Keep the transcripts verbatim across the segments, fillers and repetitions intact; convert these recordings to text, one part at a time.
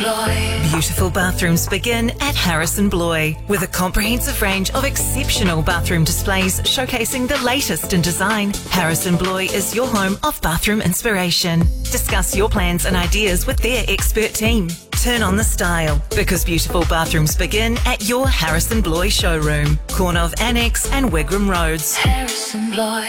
Bloy. Beautiful bathrooms begin at Harrison Bloy with a comprehensive range of exceptional bathroom displays showcasing the latest in design. Harrison Bloy is your home of bathroom inspiration. Discuss your plans and ideas with their expert team. Turn on the style because beautiful bathrooms begin at your Harrison Bloy showroom, corner of Annex and Wigram Roads. Harrison Bloy.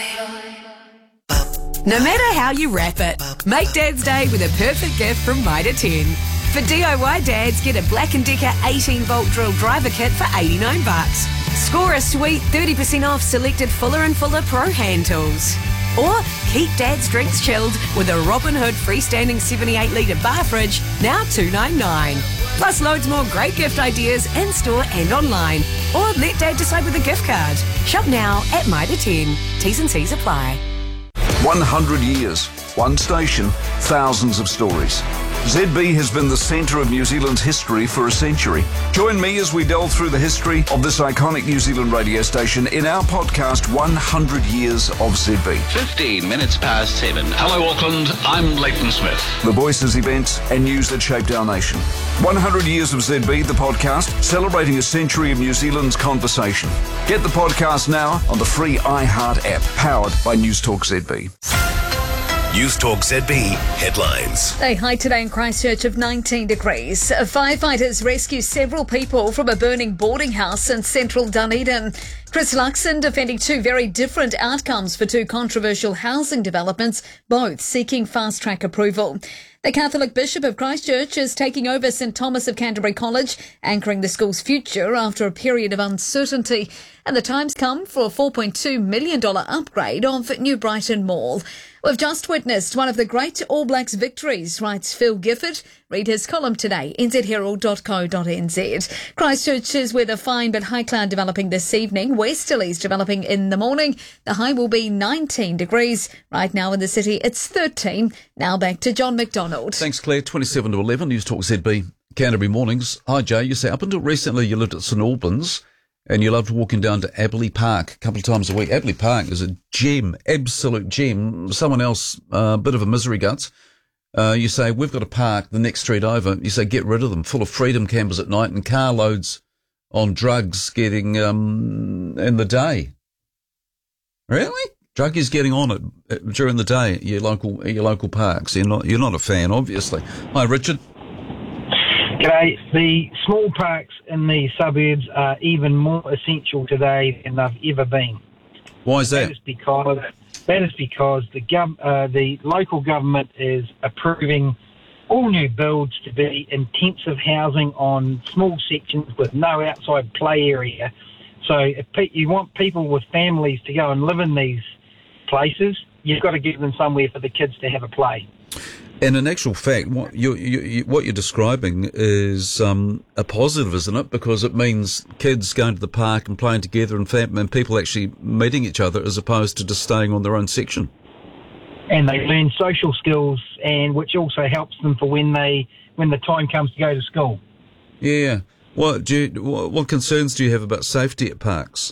No matter how you wrap it, make Dad's Day with a perfect gift from Mitre ten. For D I Y dads, get a Black and Decker eighteen volt drill driver kit for eighty-nine bucks. Score a sweet thirty percent off selected Fuller and Fuller Pro hand tools. Or keep Dad's drinks chilled with a Robin Hood freestanding seventy-eight litre bar fridge, now two ninety-nine. Plus loads more great gift ideas in store and online. Or let Dad decide with a gift card. Shop now at Mitre ten. T's and C's apply. one hundred years, one station, thousands of stories. Z B has been the centre of New Zealand's history for a century. Join me as we delve through the history of this iconic New Zealand radio station in our podcast, one hundred years of Z B. fifteen minutes past seven. Hello, Auckland. I'm Leighton Smith. The voices, events and news that shaped our nation. one hundred years of Z B, the podcast, celebrating a century of New Zealand's conversation. Get the podcast now on the free iHeart app, powered by News Talk Z B. News Talk Z B headlines. A high today in Christchurch of nineteen degrees. Firefighters rescue several people from a burning boarding house in central Dunedin. Chris Luxon defending two very different outcomes for two controversial housing developments, both seeking fast-track approval. The Catholic Bishop of Christchurch is taking over St Thomas of Canterbury College, anchoring the school's future after a period of uncertainty. And the time's come for a four point two million dollars upgrade of New Brighton Mall. We've just witnessed one of the great All Blacks victories, writes Phil Gifford. Read his column today, n z herald dot co dot n z. Christchurch is weather fine but high cloud developing this evening. Westerlies developing in the morning. The high will be nineteen degrees. Right now in the city it's thirteen. Now back to John McDonald. Thanks, Claire. twenty-seven to eleven, News Talk Z B, Canterbury Mornings. Hi, Jay. You say up until recently you lived at St Albans and you loved walking down to Aberley Park a couple of times a week. Aberley Park is a gem, absolute gem. Someone else, a uh, bit of a misery guts. Uh, you say, we've got a park the next street over. You say, get rid of them, full of freedom campers at night and carloads on drugs getting um, in the day. Really? Druggies getting on it during the day at your local, at your local parks. You're not, you're not a fan, obviously. Hi, Richard. G'day. The small parks in the suburbs are even more essential today than they've ever been. Why is that? That is because, that is because the, gov, uh, the local government is approving all new builds to be intensive housing on small sections with no outside play area. So if pe- you want people with families to go and live in these places, you've got to give them somewhere for the kids to have a play. And in actual fact, what you're, you, what you're describing is um, a positive, isn't it? Because it means kids going to the park and playing together and, fam- and people actually meeting each other as opposed to just staying on their own section. And they learn social skills, and which also helps them for when they when the time comes to go to school. Yeah. What do you, what, what concerns do you have about safety at parks?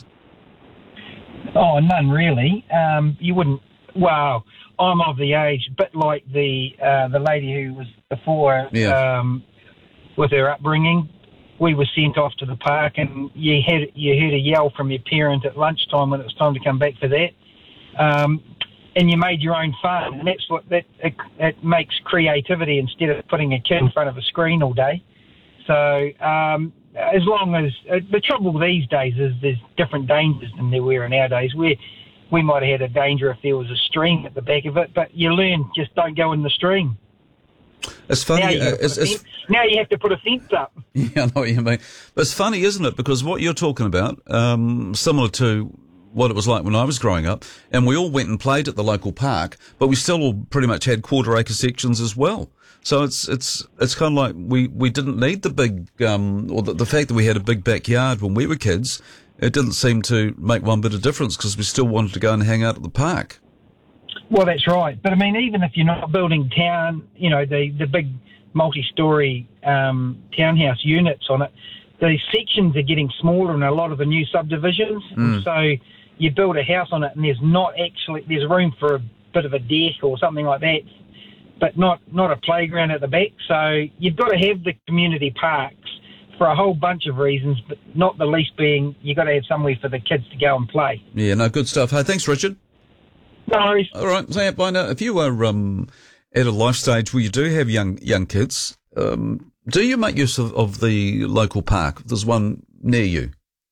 Oh, none really. Um, you wouldn't. Well, I'm of the age, a bit like the uh, the lady who was before, yeah. um, with her upbringing. We were sent off to the park, and you had you heard a yell from your parent at lunchtime when it was time to come back for that. Um, and you made your own fun, and that's what that it, it makes creativity instead of putting a kid in front of a screen all day. So um, as long as uh, the trouble these days is there's different dangers than there were in our days. We we might have had a danger if there was a stream at the back of it, but you learn just don't go in the stream. It's funny. Now you, uh, it's, it's, now you have to put a fence up. Yeah, I know what you mean. But it's funny, isn't it? Because what you're talking about, um, similar to what it was like when I was growing up, and we all went and played at the local park, but we still all pretty much had quarter acre sections as well. So it's it's it's kind of like we, we didn't need the big, um, or the, the fact that we had a big backyard when we were kids, it didn't seem to make one bit of difference because we still wanted to go and hang out at the park. Well, that's right. But I mean, even if you're not building town, you know, the, the big multi-storey um, townhouse units on it, the sections are getting smaller in a lot of the new subdivisions. Mm. And so you build a house on it and there's not actually, there's room for a bit of a deck or something like that but not, not a playground at the back. So you've got to have the community parks for a whole bunch of reasons, but not the least being you've got to have somewhere for the kids to go and play. Yeah, no, good stuff. Hey, thanks, Richard. No worries. All right, so bye now. If you are um, at a life stage where you do have young young kids, um, do you make use of, of the local park? There's one near you.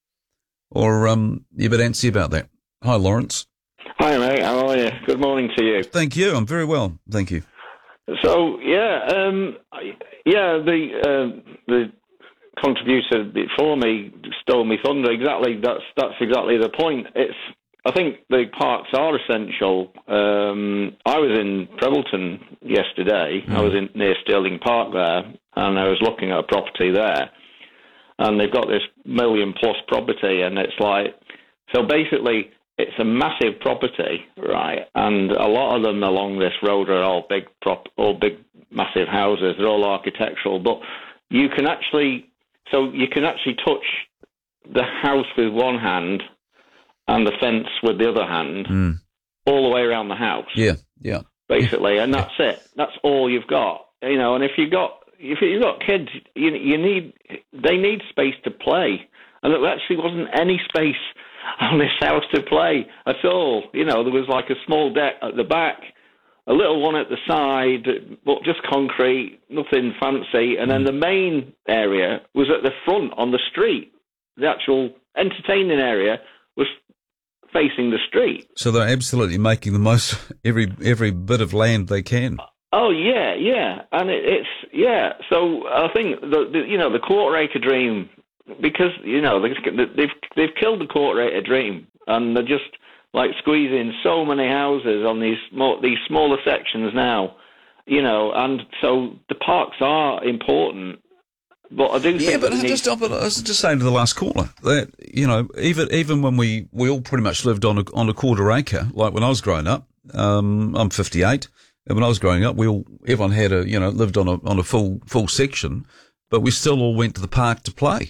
Or um, you're a bit antsy about that. Hi, Lawrence. Hi, mate. How are you? Good morning to you. Thank you. I'm very well. Thank you. So, yeah, um, yeah, the uh, the contributor before me stole me thunder. Exactly. That's that's exactly the point. It's. I think the parks are essential. Um, I was in Prebbleton yesterday. Mm. I was in near Stirling Park there, and I was looking at a property there. And they've got this million-plus property, and it's like... So basically, it's a massive property, right? And a lot of them along this road are all big, prop, all big, massive houses. They're all architectural. But you can actually... So you can actually touch the house with one hand and the fence with the other hand, mm. all the way around the house. Yeah, yeah. Basically, and that's it. That's all you've got. You know, and if you got if you've got kids, you you need they need space to play, and there actually wasn't any space on this house to play at all. You know, there was like a small deck at the back, a little one at the side, but just concrete, nothing fancy, and then the main area was at the front on the street. The actual entertaining area was facing the street. So they're absolutely making the most every every bit of land they can. Oh yeah, yeah, and it, it's yeah. So I think the, the you know the quarter acre dream, because you know they, they've they've killed the quarter acre dream, and they're just like squeezing so many houses on these more, these smaller sections now, you know, and so the parks are important. But I do yeah, think but I need... just, I was just saying to the last caller that, you know, even even when we, we all pretty much lived on a, on a quarter acre, like when I was growing up, um, I'm fifty-eight, and when I was growing up, we all, everyone had a, you know, lived on a, on a full, full section, but we still all went to the park to play.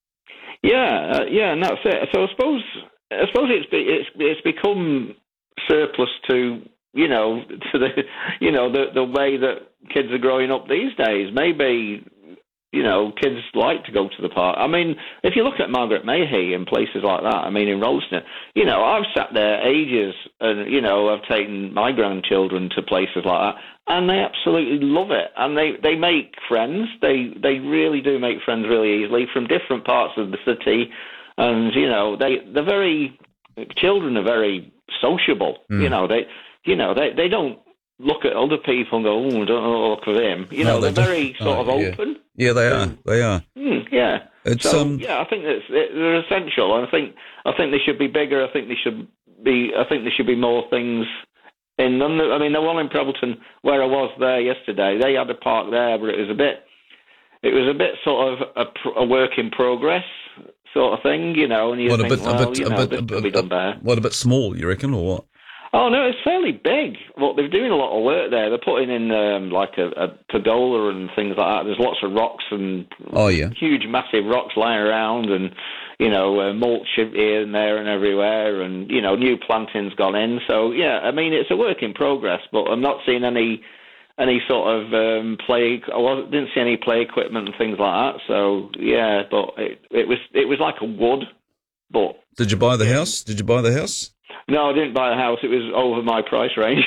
Yeah, uh, yeah, and that's it. So I suppose, I suppose it's, it's, it's become surplus to, you know, to the, you know, the, the way that kids are growing up these days. Maybe, you know, kids like to go to the park. I mean, if you look at Margaret Mayhew and places like that, I mean, in Rolleston, you know, I've sat there ages and, you know, I've taken my grandchildren to places like that, and they absolutely love it. And they, they make friends. They they really do make friends really easily from different parts of the city. And, you know, they, they're very, children are very sociable. Mm. You know, they, you know, they, they don't look at other people and go, oh, don't look at him. You know, no, they they're don't. very sort oh, of yeah. open. Yeah, they are. They are. Mm, yeah. It's, so, um, yeah, I think that's, they're essential. And I think I think they should be bigger. I think they should be. I think there should be more things in them. I mean, the one in Prebbleton where I was there yesterday, they had a park there, but it was a bit. It was a bit sort of a, a work in progress sort of thing, you know. And you what, think, a bit, well, a bit, you know, a bit, this a could bit, be done better. What, a bit small, you reckon, or what? Oh, no, it's fairly big. Well, they're doing a lot of work there. They're putting in um, like a, a pergola and things like that. There's lots of rocks and oh, yeah. huge, massive rocks lying around and, you know, uh, mulch here and there and everywhere and, you know, new planting's gone in. So, yeah, I mean, it's a work in progress, but I'm not seeing any any sort of um, play. I wasn't, didn't see any play equipment and things like that. So, yeah, but it, it was it was like a wood, but... Did you buy the house? Did you buy the house? No, I didn't buy a house. It was over my price range.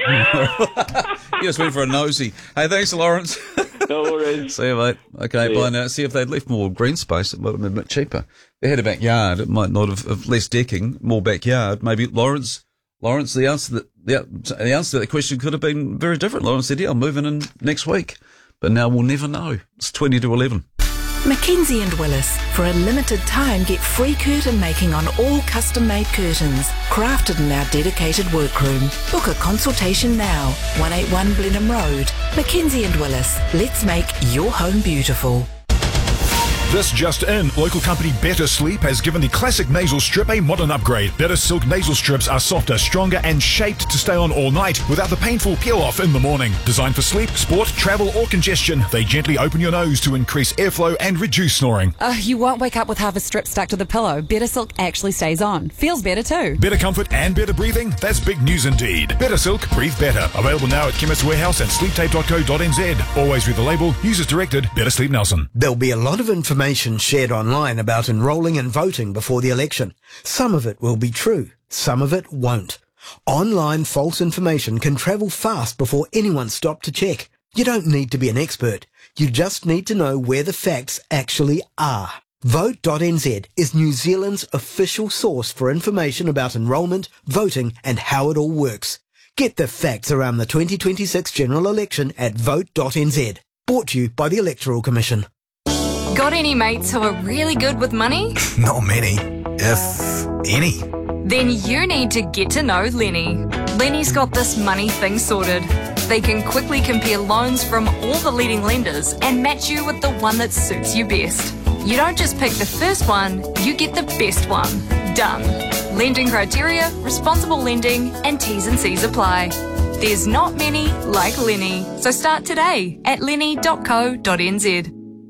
You just went for a nosy. Hey, thanks, Lawrence. No worries. See you, mate. Okay, See bye ya. now. See if they'd left more green space, it might have been a bit cheaper. They had a backyard. It might not have, have less decking, more backyard. Maybe Lawrence, Lawrence, the answer that the, the answer to that question could have been very different. Lawrence said, "Yeah, I'm moving in next week," but now we'll never know. It's twenty to eleven. Mackenzie and Willis. For a limited time, get free curtain making on all custom-made curtains, crafted in our dedicated workroom. Book a consultation now. one eighty-one Blenheim Road. Mackenzie and Willis. Let's make your home beautiful. This just in, local company Better Sleep has given the classic nasal strip a modern upgrade. Better Silk nasal strips are softer, stronger and shaped to stay on all night without the painful peel-off in the morning. Designed for sleep, sport, travel or congestion, they gently open your nose to increase airflow and reduce snoring. Uh, you won't wake up with half a strip stuck to the pillow. Better Silk actually stays on. Feels better too. Better comfort and better breathing? That's big news indeed. Better Silk, breathe better. Available now at Chemist Warehouse and sleep tape dot co dot n z. Always read the label. Users directed. Better Sleep Nelson. There'll be a lot of information shared online about enrolling and voting before the election. Some of it will be true. Some of it won't. Online false information can travel fast before anyone stopped to check. You don't need to be an expert. You just need to know where the facts actually are. vote dot n z is New Zealand's official source for information about enrolment, voting and how it all works. Get the facts around the twenty twenty-six general election at vote dot n z. Brought to you by the Electoral Commission. Got any mates who are really good with money? Not many, if any. Then you need to get to know Lenny. Lenny's got this money thing sorted. They can quickly compare loans from all the leading lenders and match you with the one that suits you best. You don't just pick the first one, you get the best one. Done. Lending criteria, responsible lending, and T's and C's apply. There's not many like Lenny, so start today at lenny dot co dot n z.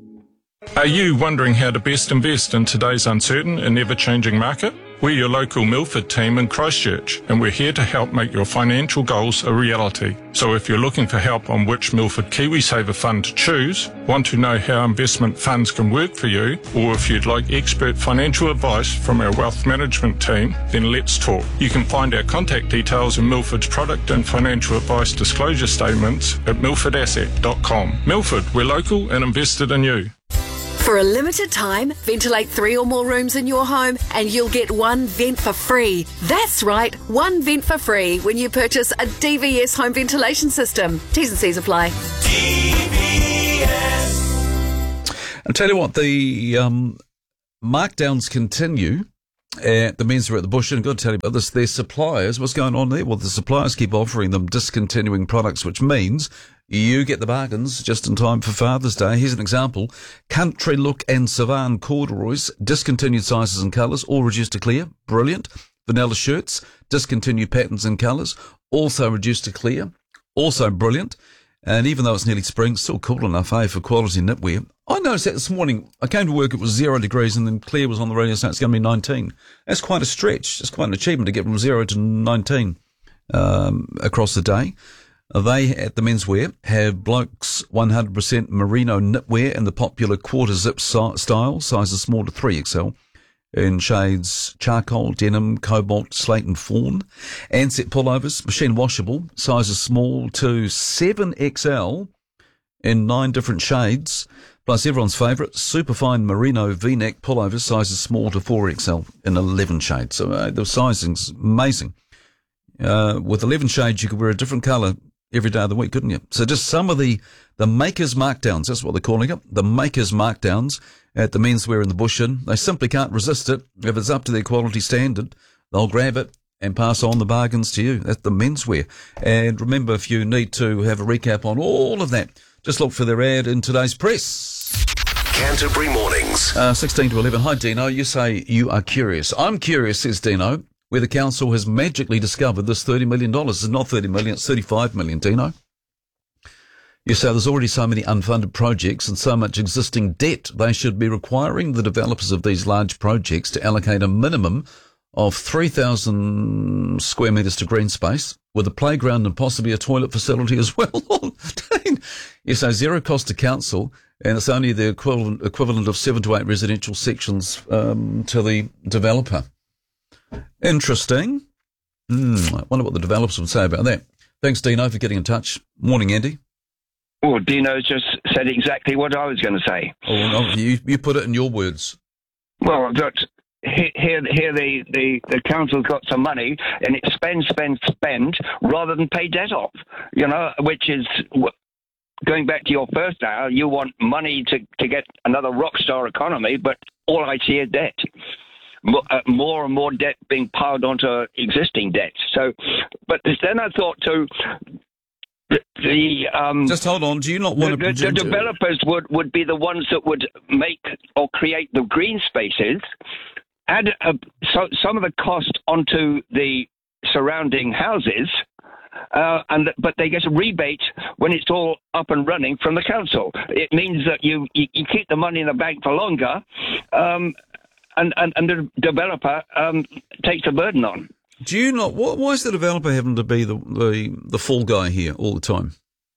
Are you wondering how to best invest in today's uncertain and ever-changing market? We're your local Milford team in Christchurch, and we're here to help make your financial goals a reality. So if you're looking for help on which Milford KiwiSaver fund to choose, want to know how investment funds can work for you, or if you'd like expert financial advice from our wealth management team, then let's talk. You can find our contact details in Milford's product and financial advice disclosure statements at milford asset dot com. Milford, we're local and invested in you. For a limited time, ventilate three or more rooms in your home and you'll get one vent for free. That's right, one vent for free when you purchase a D V S home ventilation system. T's and C's apply. D V S. I'll tell you what, the um, markdowns continue at the Menswear at the Bush, and I've got to tell you about this. Their suppliers, what's going on there? Well, the suppliers keep offering them discontinuing products, which means you get the bargains just in time for Father's Day. Here's an example. Country Look and Savan corduroys, discontinued sizes and colours, all reduced to clear. Brilliant. Vanilla shirts, discontinued patterns and colours, also reduced to clear. Also brilliant. And even though it's nearly spring, still cool enough, eh, for quality knitwear. I noticed that this morning. I came to work, it was zero degrees, and then Claire was on the radio saying it's going to be nineteen. That's quite a stretch. It's quite an achievement to get from zero to nineteen um, across the day. They, at the Menswear, have Blokes one hundred percent merino knitwear in the popular quarter zip style, sizes small to three X L, in shades charcoal, denim, cobalt, slate and fawn. Ansett pullovers, machine washable, sizes small to seven X L in nine different shades. Plus everyone's favourite, superfine merino V-neck pullovers, sizes small to four X L in eleven shades. So uh, the sizing's amazing. Uh, with eleven shades, you could wear a different colour every day of the week, couldn't you? So just some of the, the makers' markdowns, that's what they're calling it, the makers' markdowns at the Menswear in the Bush Inn. They simply can't resist it. If it's up to their quality standard, they'll grab it and pass on the bargains to you. That's the Menswear. And remember, if you need to have a recap on all of that, just look for their ad in today's press. Canterbury Mornings. Uh, sixteen to eleven. Hi, Dino. You say you are curious. I'm curious, says Dino, where the council has magically discovered this thirty million dollars. It's not thirty million dollars, it's thirty-five million dollars, Dino. You say there's already so many unfunded projects and so much existing debt, they should be requiring the developers of these large projects to allocate a minimum of three thousand square metres to green space, with a playground and possibly a toilet facility as well. You say zero cost to council, and it's only the equivalent, equivalent of seven to eight residential sections um, to the developer. Interesting. Mm, I wonder what the developers would say about that. Thanks, Dino, for getting in touch. Morning, Andy. Well, Dino just said exactly what I was going to say. Oh, no, you, you put it in your words. Well, that here, here the, the, the council's got some money, and it spend, spend, spend, rather than pay debt off, you know, which is, going back to your first hour, you want money to, to get another rock star economy, but all I see is debt. More and more debt being piled onto existing debts. So, but then I thought too, The, the um, just hold on. Do you not want the, to? The, the developers would, would be the ones that would make or create the green spaces, add a, so, some of the cost onto the surrounding houses, uh, and but they get a rebate when it's all up and running from the council. It means that you you, you keep the money in the bank for longer, um, and, and and the developer um, takes the burden on. Do you not? Why, why is the developer having to be the, the the fall guy here all the time?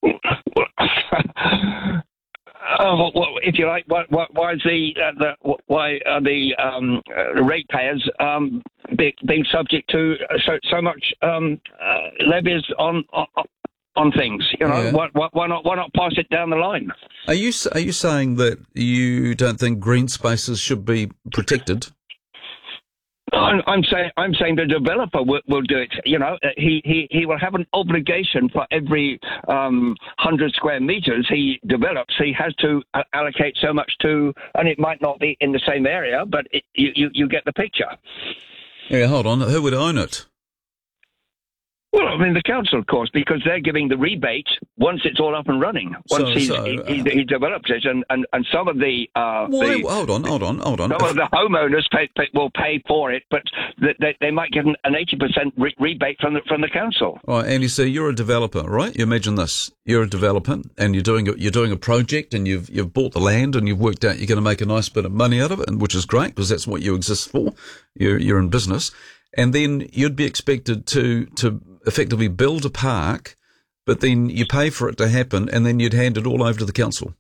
Oh, well, if you like, why, why, why is the, uh, the why are the um, uh, ratepayers um, be, being subject to so so much um, uh, levies on, on on things? You know, Yeah. why, why, why not why not pass it down the line? Are you are you saying that you don't think green spaces should be protected? I'm, I'm saying I'm saying the developer will, will do it. You know, Uh, he, he, he will have an obligation for every um, hundred square meters he develops. He has to uh, allocate so much to, and it might not be in the same area, but it, you, you you get the picture. Yeah, hold on. Who would own it? Well, I mean, the council, of course, because they're giving the rebate once it's all up and running. Once So- he's, so, he, uh, he, he develops it, and, and, and some of the, uh, Why? the Hold on, hold on, hold on. some of the homeowners pay, pay, will pay for it, but th- they, they might get an, an eighty percent re- rebate from the from the council. All right, Andy, so you're a developer, right? You imagine this: you're a developer, and you're doing a, you're doing a project, and you've you've bought the land, and you've worked out you're going to make a nice bit of money out of it, and which is great because that's what you exist for. You're you're in business, and then you'd be expected to to effectively build a park, but then you pay for it to happen, and then you'd hand it all over to the council.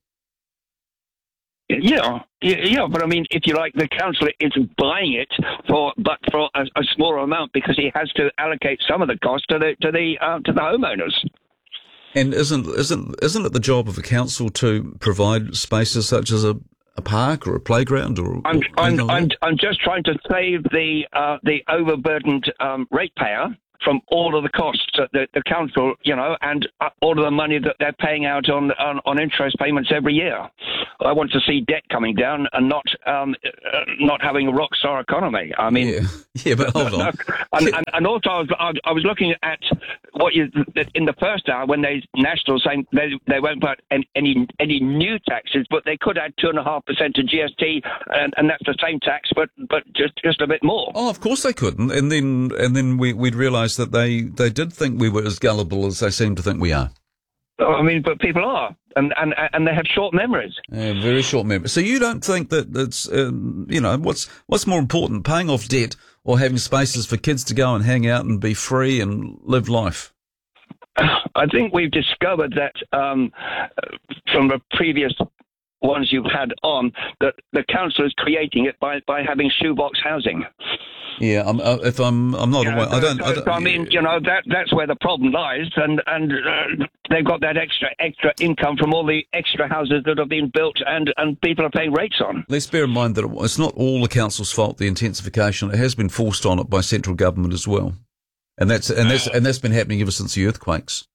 Yeah, yeah, yeah, but I mean, if you like, the council is buying it for, but for a, a smaller amount because he has to allocate some of the cost to the to the uh, to the homeowners. And isn't isn't isn't it the job of the council to provide spaces such as a, a park or a playground or? I'm or I'm anything like I'm, that? I'm just trying to save the uh, the overburdened um, ratepayer from all of the costs that the, the council, you know, and uh, all of the money that they're paying out on, on on interest payments every year. I want to see debt coming down and not um, uh, not having a rock star economy. I mean, yeah, yeah but hold on. and, and, and also, I was, I was looking at what you in the first hour when they national saying they they won't put any any new taxes, but they could add two and a half percent to G S T, and, and that's the same tax, but but just just a bit more. Oh, of course they could, and, and then and then we, we'd realise that they, they did think we were as gullible as they seem to think we are. I mean, but people are, and and, and they have short memories. Yeah, very short memory. So you don't think that it's, um, you know, what's what's more important, paying off debt or having spaces for kids to go and hang out and be free and live life? I think we've discovered that um, from the previous ones you've had on, that the council is creating it by, by having shoebox housing. Yeah, I'm, uh, if I'm, I'm not You know, aware. I don't. so, I don't so, I mean, you know, that that's where the problem lies, and and uh, they've got that extra extra income from all the extra houses that have been built, and, and people are paying rates on. Let's bear in mind that it's not all the council's fault. The intensification, it has been forced on it by central government as well, and that's and that's and that's been happening ever since the earthquakes.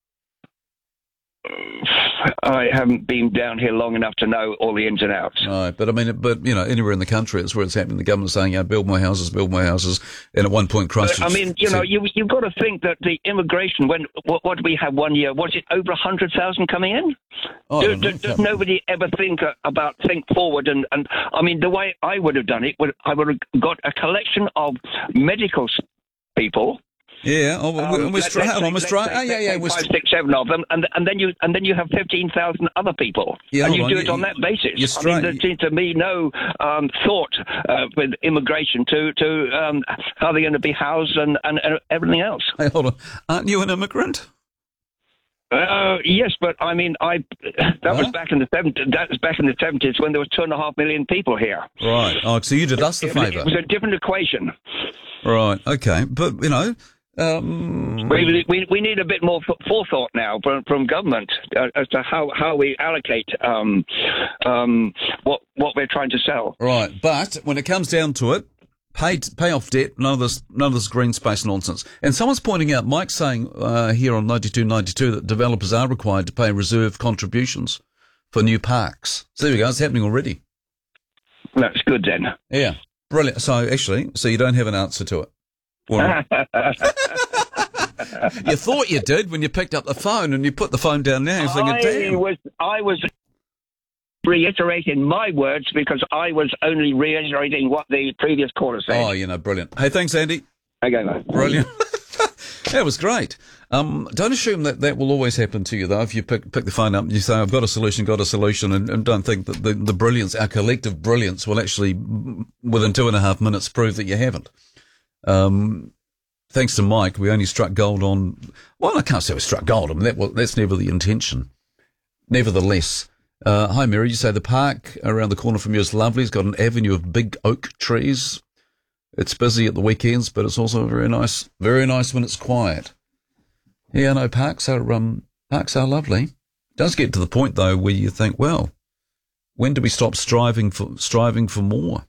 I haven't been down here long enough to know all the ins and outs. No, but I mean, but you know, anywhere in the country, it's where it's happening. The government's saying, "Yeah, build more houses, build more houses," and at one point, Christchurch. I mean, you know, you you've got to think that the immigration. When what, what did we have one year? Was it over a hundred thousand coming in? Oh, do, do, does nobody ever think about think forward? And, and I mean, the way I would have done it, would I would have got a collection of medical people. Yeah, oh, well, Um, we're let's- straight. let's Hold on, say- we're straight. let's Oh, say- yeah, yeah, let's we're say five, st- six, seven of them, and and then you and then you have fifteen thousand other people, Yeah, and hold you on, do you- it on that basis. you're I mean, straight. there seems to me no um, thought uh, with immigration to to um, how they're going to be housed and, and, and everything else. Hey, hold on, aren't you an immigrant? Uh, yes, but I mean, I that was back in the seventies. That was back in the seventies when there was two and a half million people here. Right. Oh, so you did us the It, was- favour. it was a different equation. Right. Okay. But you know, um, We, we we need a bit more forethought now from, from government uh, as to how, how we allocate um, um, what what we're trying to sell. right. But when it comes down to it, pay pay off debt. None of this none of this green space nonsense. And someone's pointing out, Mike's saying uh, here on ninety-two ninety-two that developers are required to pay reserve contributions for new parks. So there we go. It's happening already. That's good then. Yeah. Brilliant. So actually, so you don't have an answer to it. Or- You thought you did when you picked up the phone and you put the phone down there. You're thinking, I damn. was, I was reiterating my words because I was only reiterating what the previous caller said. Oh, you know, brilliant. Hey, thanks, Andy. Okay, mate. Brilliant. That was great. Um, don't assume that that will always happen to you, though. If you pick, pick the phone up and you say, I've got a solution, got a solution, and, and don't think that the, the brilliance, our collective brilliance, will actually, within two and a half minutes, prove that you haven't. Um, thanks to Mike, we only struck gold on, well, I can't say we struck gold. I mean, that, well, that's never the intention. Nevertheless, uh, hi, Mary, you say the park around the corner from you is lovely. It's got an avenue of big oak trees. It's busy at the weekends, but it's also very nice, very nice when it's quiet. Yeah, no, parks are, um, parks are lovely. It does get to the point, though, where you think, well, when do we stop striving for, striving for more?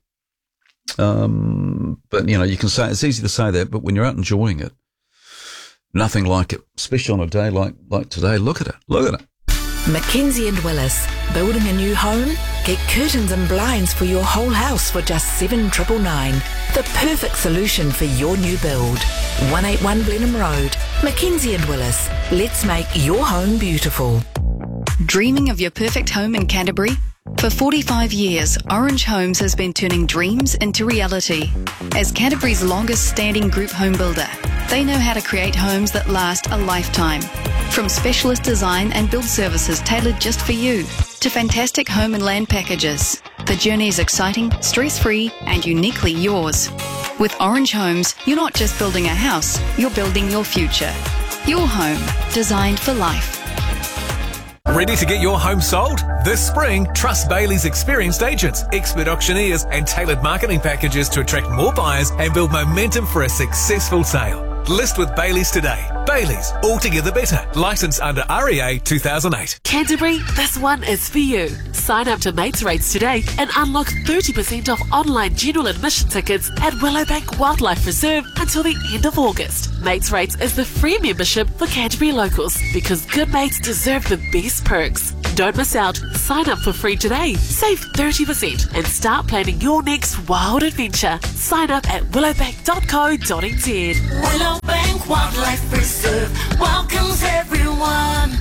Um, but, you know, you can say, it's easy to say that, but when you're out enjoying it, nothing like it, especially on a day like, like today. Look at it. Look at it. Mackenzie and Willis. Building a new home? Get curtains and blinds for your whole house for just seven nine nine nine. The perfect solution for your new build. one eighty-one Blenheim Road. Mackenzie and Willis. Let's make your home beautiful. Dreaming of your perfect home in Canterbury? For forty-five years, Orange Homes has been turning dreams into reality. As Canterbury's longest standing group home builder, they know how to create homes that last a lifetime. From specialist design and build services tailored just for you, to fantastic home and land packages. The journey is exciting, stress-free, and uniquely yours. With Orange Homes, you're not just building a house, you're building your future. Your home, designed for life. Ready to get your home sold? This spring, trust Bailey's experienced agents, expert auctioneers, and tailored marketing packages to attract more buyers and build momentum for a successful sale. List with Bailey's today. Bailey's, altogether better. Licensed under R E A two thousand eight. Canterbury, this one is for you. Sign up to Mates Rates today and unlock thirty percent off online general admission tickets at Willowbank Wildlife Reserve until the end of August. Mates Rates is the free membership for Canterbury locals because good mates deserve the best perks. Don't miss out. Sign up for free today. Save thirty percent and start planning your next wild adventure. Sign up at willowbank dot co dot n z. Willowbank Wildlife Reserve welcomes everyone.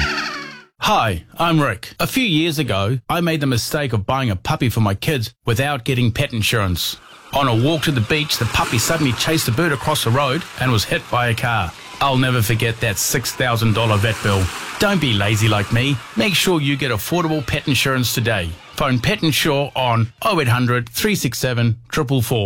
Hi, I'm Rick. A few years ago, I made the mistake of buying a puppy for my kids without getting pet insurance. On a walk to the beach, the puppy suddenly chased a bird across the road and was hit by a car. I'll never forget that six thousand dollars vet bill. Don't be lazy like me. Make sure you get affordable pet insurance today. Phone Pet Insure on oh eight hundred, three six seven, four four four.